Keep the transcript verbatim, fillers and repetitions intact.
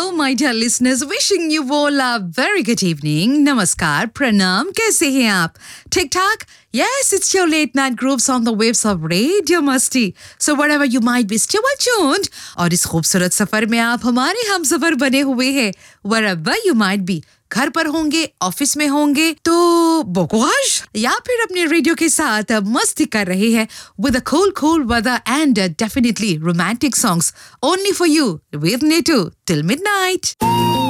Hello, my dear listeners. Wishing you all a very good evening. Namaskar, pranam. कैसे हैं आप? ठीक ठाक? Yes, it's your late night grooves on the waves of Radio Masti. So wherever you might be, still tuned. और इस खूबसूरत सफर में आप हमारे हम सफर बने हुए हैं. Wherever you might be. घर पर होंगे, ऑफिस में होंगे, तो बोकोश या फिर अपने रेडियो के साथ मस्ती कर रहे हैं with a cool cool weather and uh, definitely romantic songs only for you with Netu till midnight.